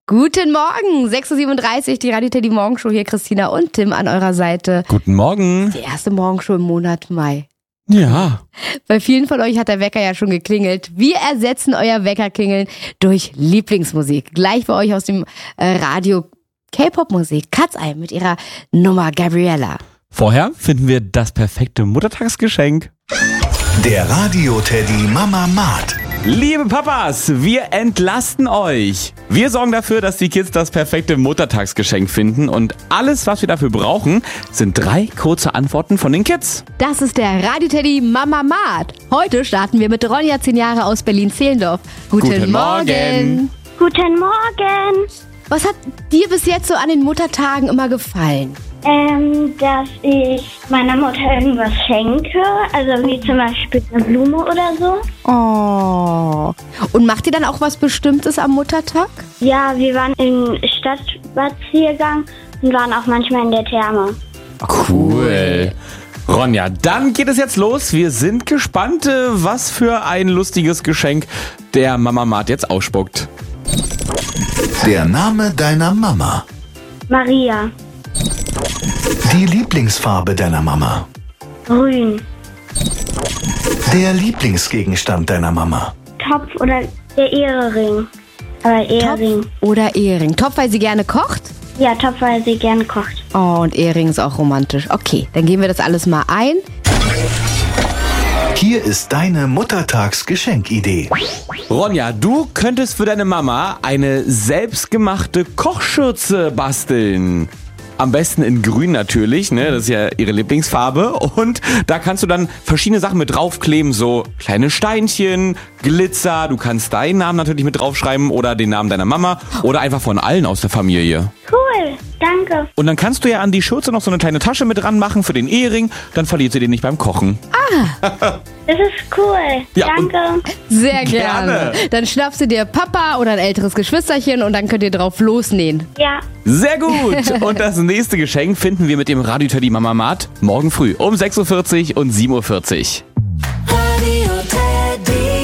Guten Morgen, 6.37 Uhr, die Radio Teddy Morgenshow hier, Christina und Tim an eurer Seite. Guten Morgen. Die erste Morgenshow im Monat Mai. Ja. Bei vielen von euch hat der Wecker ja schon geklingelt. Wir ersetzen euer Weckerklingeln durch Lieblingsmusik. Gleich bei euch aus dem Radio K-Pop-Musik. Katzei mit ihrer Nummer Gabriella. Vorher finden wir das perfekte Muttertagsgeschenk. Der Radio Teddy Mama Mart. Liebe Papas, wir entlasten euch. Wir sorgen dafür, dass die Kids das perfekte Muttertagsgeschenk finden. Und alles, was wir dafür brauchen, sind 3 kurze Antworten von den Kids. Das ist der Radio Teddy Mama Mart. Heute starten wir mit Ronja, 10 Jahre aus Berlin-Zehlendorf. Guten Morgen. Guten Morgen. Was hat dir bis jetzt so an den Muttertagen immer gefallen? Dass ich meiner Mutter irgendwas schenke, also wie zum Beispiel eine Blume oder so. Oh. Und macht ihr dann auch was Bestimmtes am Muttertag? Ja, wir waren im Stadtspaziergang und waren auch manchmal in der Therme. Cool. Ronja, dann geht es jetzt los. Wir sind gespannt, was für ein lustiges Geschenk der Mama Mart jetzt ausspuckt. Der Name deiner Mama. Maria. Die Lieblingsfarbe deiner Mama. Grün. Der Lieblingsgegenstand deiner Mama. Topf oder der Ehering. Aber Ehering. Topf oder Ehering? Topf, weil sie gerne kocht? Ja, Topf, weil sie gerne kocht. Oh, und Ehering ist auch romantisch. Okay, dann gehen wir das alles mal ein. Hier ist deine Muttertagsgeschenkidee. Ronja, du könntest für deine Mama eine selbstgemachte Kochschürze basteln. Am besten in grün natürlich, ne? Das ist ja ihre Lieblingsfarbe. Und da kannst du dann verschiedene Sachen mit draufkleben, so kleine Steinchen, Glitzer. Du kannst deinen Namen natürlich mit draufschreiben oder den Namen deiner Mama oder einfach von allen aus der Familie. Cool, danke. Und dann kannst du ja an die Schürze noch so eine kleine Tasche mit dran machen für den Ehering. Dann verliert sie den nicht beim Kochen. Das ist cool. Ja, danke. Sehr gerne. Gerne. Dann schnappst du dir Papa oder ein älteres Geschwisterchen und dann könnt ihr drauf losnähen. Ja. Sehr gut. Und das nächste Geschenk finden wir mit dem Radio Teddy Mama Mart morgen früh um 6.40 Uhr und 7.40 Uhr. Radio Teddy.